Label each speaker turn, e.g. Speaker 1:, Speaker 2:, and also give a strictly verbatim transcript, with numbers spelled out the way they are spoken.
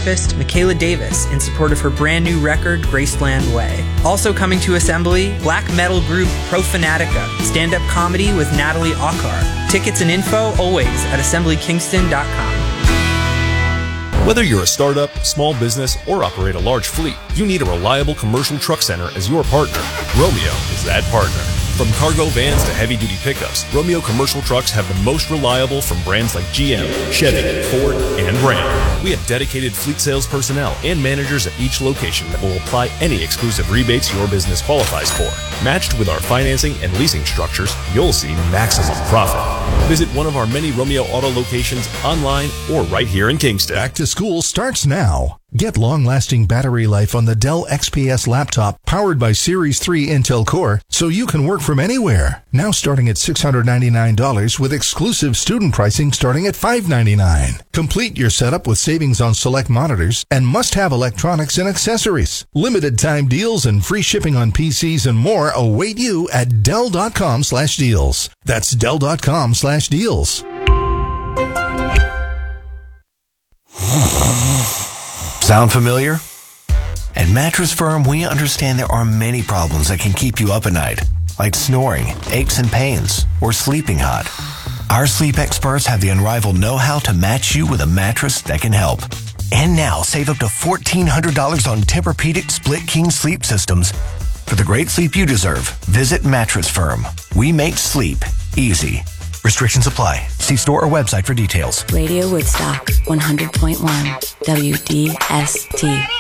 Speaker 1: therapist Michaela Davis in support of her brand new record, Graceland Way. Also coming to Assembly, black metal group Profanatica, stand-up comedy with Natalie Ockar. Tickets and info always at assembly kingston dot com.
Speaker 2: Whether you're a startup, small business, or operate a large fleet, you need a reliable commercial truck center as your partner. Romeo is that partner. From cargo vans to heavy-duty pickups, Romeo Commercial Trucks have the most reliable from brands like G M, Chevy, Ford, and Ram. We have dedicated fleet sales personnel and managers at each location that will apply any exclusive rebates your business qualifies for. Matched with our financing and leasing structures, you'll see maximum profit. Visit one of our many Romeo Auto locations online or right here in Kingston.
Speaker 3: Back to school starts now. Get long-lasting battery life on the Dell X P S laptop powered by Series three Intel Core so you can work from anywhere. Now starting at six hundred ninety-nine dollars with exclusive student pricing starting at five hundred ninety-nine dollars. Complete your setup with savings on select monitors and must-have electronics and accessories. Limited time deals and free shipping on P Cs and more await you at Dell.com slash deals. That's Dell.com slash deals.
Speaker 4: Sound familiar? At Mattress Firm, we understand there are many problems that can keep you up at night, like snoring, aches and pains, or sleeping hot. Our sleep experts have the unrivaled know-how to match you with a mattress that can help. And now, save up to fourteen hundred dollars on Tempur-Pedic Split King sleep systems. For the great sleep you deserve, visit Mattress Firm. We make sleep easy. Restrictions apply. See store or website for details.
Speaker 5: Radio Woodstock, one hundred point one W D S T.